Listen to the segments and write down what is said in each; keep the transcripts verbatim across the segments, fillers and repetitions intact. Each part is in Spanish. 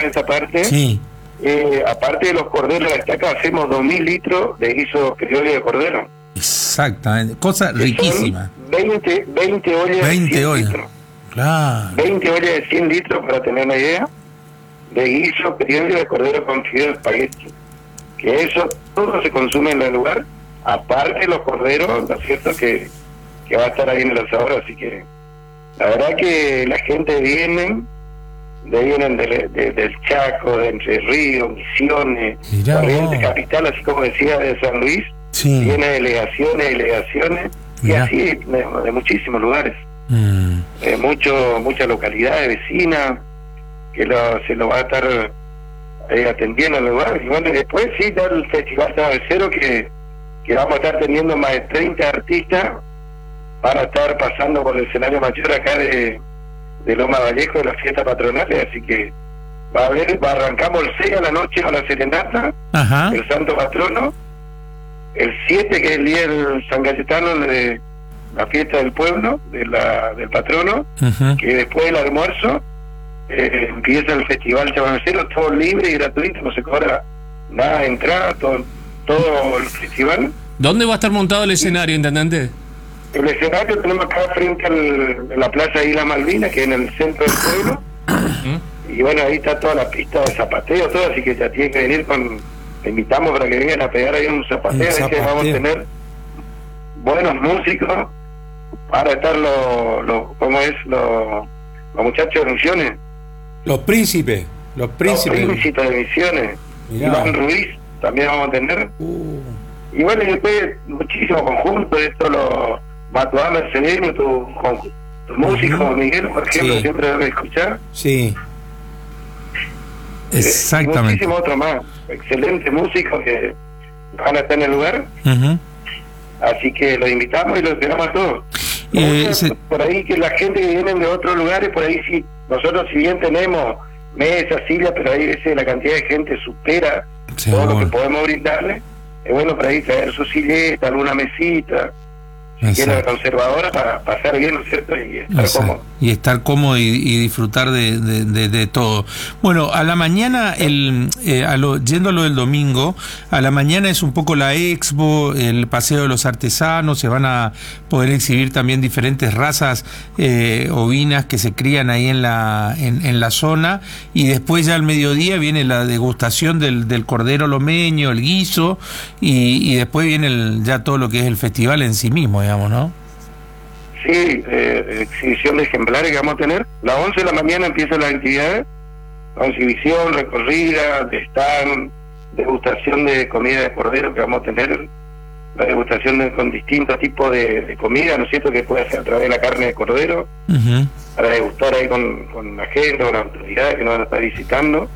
esa parte. Sí. Eh, aparte de los corderos de la estaca, hacemos dos mil litros de guiso criollo de cordero. Exactamente, cosa riquísima. veinte, veinte ollas veinte de cien ollas. litros. Claro. veinte ollas de cien litros, para tener una idea, de guiso criollo de cordero con fideo de espagueti. Que eso todo se consume en el lugar, aparte de los corderos, ¿no es cierto? Que, que va a estar ahí en el asador, así que la verdad que la gente viene, de vienen de, de, del Chaco, de Entre Ríos, Misiones, Corrientes Capital, así como decía, de San Luis, sí. Viene delegaciones, delegaciones, Mirá. Y así de, de muchísimos lugares, mm. de mucho, muchas localidades vecinas, que lo, se lo va a estar eh, atendiendo al lugar. Y bueno, después sí, está el Festival Cabecero, que, que vamos a estar teniendo más de treinta artistas, van a estar pasando por el escenario mayor acá de, de Loma Vallejo, de las fiestas patronales, así que va a haber, va, arrancamos el seis a la noche con la serenata, Ajá. el santo patrono, el siete, que es el día del San Cayetano, de la fiesta del pueblo, de la, del patrono, uh-huh. que después del almuerzo eh, empieza el Festival Chamamecero, todo libre y gratuito, no se cobra nada de entrada, todo, todo el festival. ¿Dónde va a estar montado el escenario, intendente? El escenario tenemos acá frente al, a la Plaza Isla Malvina, que es en el centro del pueblo, uh-huh. y bueno, ahí está toda la pista de zapateo, todo, así que ya tiene que venir con... Te invitamos para que vengan a pegar ahí un zapateo, es que vamos a tener buenos músicos para estar los, lo, ¿cómo es? Los, los muchachos de Misiones. Los príncipes, los príncipes. Los príncipes de Misiones. Mirá. Iván Ruiz, también vamos a tener. Uh. Y bueno, y después muchísimos conjuntos, esto los Matuama, Sereno, tu, tu músico, uh-huh. Miguel, por ejemplo, sí. siempre debe escuchar. Sí. Exactamente. Y muchísimos otros más, excelentes músicos que van a estar en el lugar. Uh-huh. Así que los invitamos y los esperamos a todos. Eh, se... Por ahí que la gente que viene de otros lugares, por ahí sí, nosotros si bien tenemos mesas, sillas, pero ahí veces la cantidad de gente supera sí, todo bueno. lo que podemos brindarle. Es bueno por ahí traer su silleta, alguna mesita, si quieren conservadora, para pasar bien, ¿no es cierto? Y estar Exacto. cómodo. Y estar cómodo y, y disfrutar de, de, de, de todo. Bueno, a la mañana, el eh, a lo, yendo a lo del domingo, a la mañana es un poco la expo, el paseo de los artesanos, se van a poder exhibir también diferentes razas eh, ovinas que se crían ahí en la en, en la zona, y después ya al mediodía viene la degustación del, del cordero lomeño, el guiso, y, y después viene el, ya todo lo que es el festival en sí mismo, digamos, ¿no? Sí, eh, exhibición de ejemplares que vamos a tener. A las once de la mañana empiezan las actividades, la exhibición, recorrida, de stand, degustación de comida de cordero que vamos a tener, la degustación de, con distintos tipos de, de comida, ¿no es cierto?, que puede hacer a través de la carne de cordero, uh-huh. para degustar ahí con, con la gente, con las autoridades que nos van a estar visitando.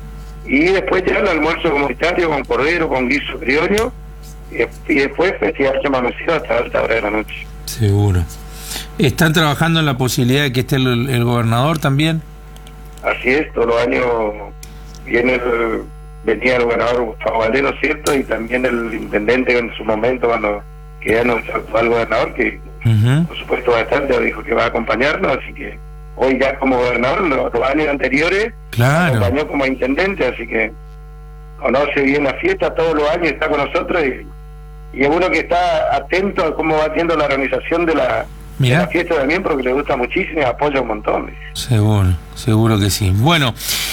Y después ya el almuerzo comunitario con cordero, con guiso criollo, y, y después festival chamamecero hasta alta hora de la noche. Seguro. ¿Están trabajando en la posibilidad de que esté el, el gobernador también? Así es, todos los años viene el, venía el gobernador Gustavo Valdés, ¿cierto? Y también el intendente en su momento, cuando que ya nos saludó al gobernador, que uh-huh. por supuesto va a estar, ya dijo que va a acompañarnos, así que hoy ya como gobernador, los, los años anteriores, claro. acompañó como intendente, así que conoce bien la fiesta, todos los años está con nosotros, y, y es uno que está atento a cómo va haciendo la organización de la... Mirá. La fiesta también, porque le gusta muchísimo y apoya un montón. Seguro, seguro que sí. Bueno,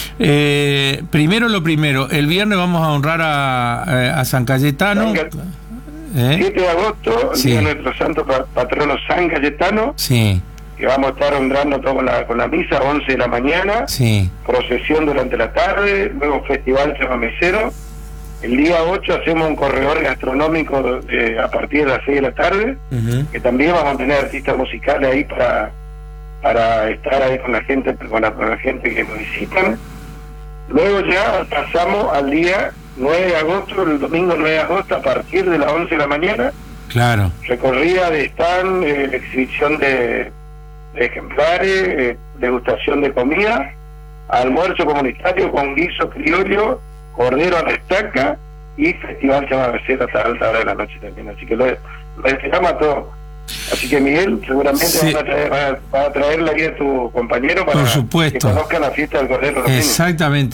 eh, primero lo primero, el viernes vamos a honrar a, a San Cayetano. San, ¿Eh? siete de agosto, el sí. día de nuestro santo patrono San Cayetano. Sí. Que vamos a estar honrando todo con la, con la misa, once de la mañana. Sí. Procesión durante la tarde, luego festival chamamecero. El día ocho hacemos un corredor gastronómico de, a partir de las seis de la tarde, uh-huh. que también vamos a tener artistas musicales ahí para para estar ahí con la gente, con la, con la gente que nos visitan. Luego ya pasamos al día nueve de agosto, el domingo nueve de agosto, a partir de las once de la mañana. Claro. Recorrida de stand, eh, exhibición de, de ejemplares, eh, degustación de comida, almuerzo comunitario con guiso criollo, cordero a la estaca y festival chamamecero hasta alta hora de la noche también, así que lo, lo esperamos a todos. Así que Miguel, seguramente sí. va a traer, va a, va a traerle ahí a tu compañero para Por supuesto. que conozcan la fiesta del cordero. Exactamente.